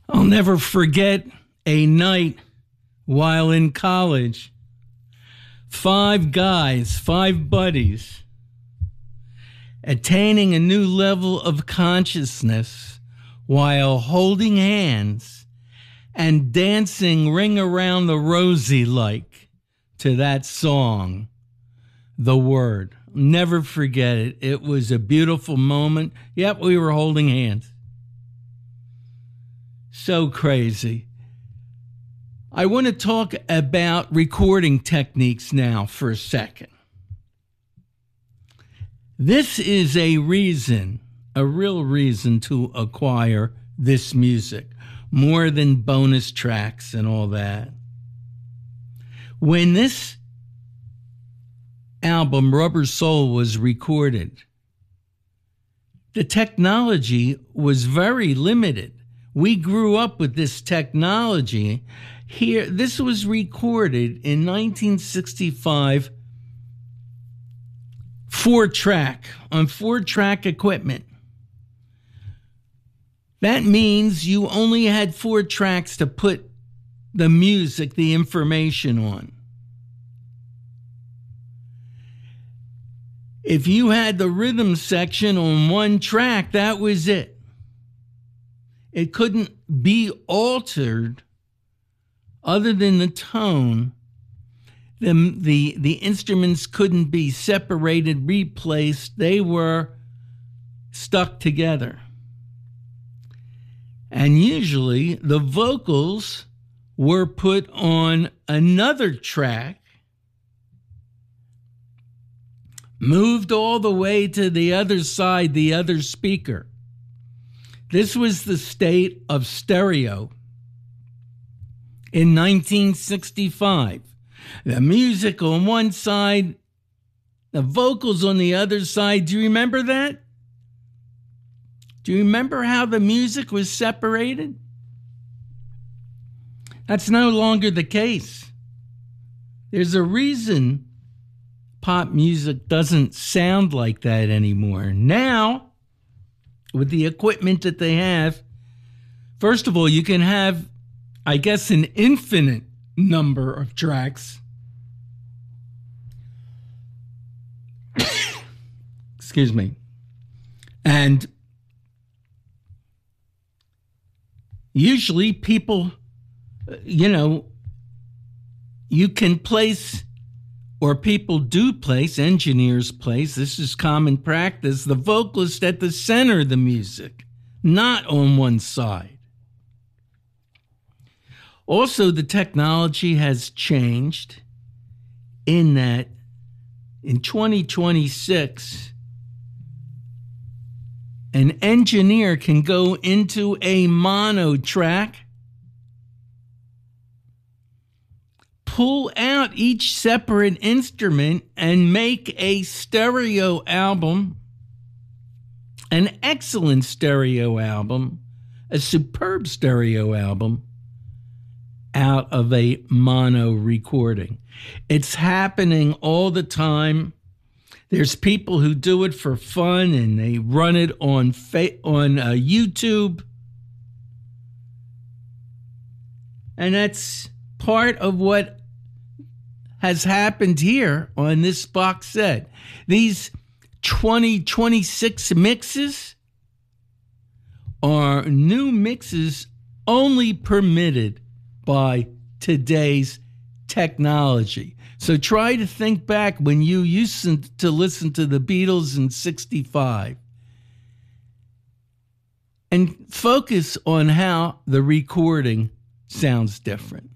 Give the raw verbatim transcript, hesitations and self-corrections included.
I'll never forget a night while in college. Five guys, five buddies, attaining a new level of consciousness while holding hands and dancing Ring Around the Rosie like to that song, The Word. Never forget it. It was a beautiful moment. Yep, we were holding hands. So crazy. I want to talk about recording techniques now for a second. This is a reason, a real reason to acquire this music, more than bonus tracks and all that. When this album, Rubber Soul, was recorded, the technology was very limited. We grew up with this technology. Here, this was recorded in nineteen sixty-five, four-track, on four-track equipment. That means you only had four tracks to put the music, the information on. If you had the rhythm section on one track, that was it. It couldn't be altered other than the tone. The, the, the instruments couldn't be separated, replaced. They were stuck together. And usually the vocals were put on another track, moved all the way to the other side, the other speaker. This was the state of stereo in nineteen sixty-five. The music on one side, the vocals on the other side. Do you remember that? Do you remember how the music was separated? That's no longer the case. There's a reason pop music doesn't sound like that anymore. Now, with the equipment that they have, first of all, you can have, I guess, an infinite number of tracks. Excuse me. And usually people, you know, you can place, or people do place, engineers place, this is common practice, the vocalist at the center of the music, not on one side. Also, the technology has changed in that in twenty twenty-six, an engineer can go into a mono track, pull out each separate instrument, and make a stereo album, an excellent stereo album, a superb stereo album, out of a mono recording. It's happening all the time. There's people who do it for fun, and they run it on fa- on uh, YouTube. And that's part of what has happened here on this box set. These twenty twenty-six mixes are new mixes only permitted by today's technology. So try to think back when you used to listen to the Beatles in sixty-five and focus on how the recording sounds different.